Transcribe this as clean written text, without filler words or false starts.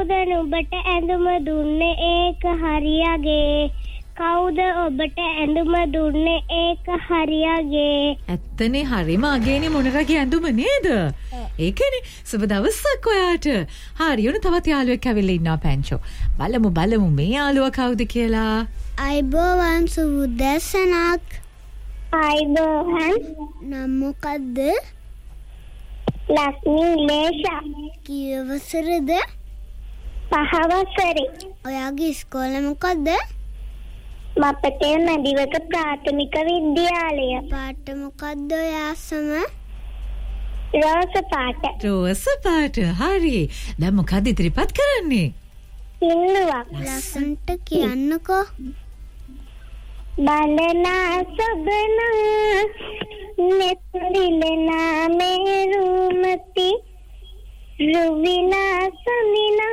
කවුද නුඹට ඇඳුම දුන්නේ ඒක හරියගේ කවුද ඔබට ඇඳුම දුන්නේ ඒක හරියගේ ඇත්තනේ හරිම අගේනේ මොනරගේ ඇඳුම නේද? ඒකනේ සුබ දවසක් ඔයාට. හරි උන තවත් යාළුවෙක් ඇවිල්ලා ඉන්නවා පැංචෝ. බලමු මේ යාළුවා කවුද කියලා. අයිබෝවන් සුබදසනක්. අයිබෝවන් නම මොකද්ද? ලක්ෂ්මී ලේෂා. කී වසරද? 5 වසරේ. ඔයාගේ ඉස්කෝලේ මොකද්ද? මපතේ මැදිවක ප්‍රාථමික විද්‍යාලය. පාට මොකද්ද ඔයාසම? රෝස පාට. රෝස පාට. හරි. දැන් මොකද ඉදිරිපත් කරන්නේ? සින්දුවක්. ලස්සන්ට කියන්නකෝ. බලනා සබනා නෙත්ලිලනා මේරුමති රුවිනා සමිනා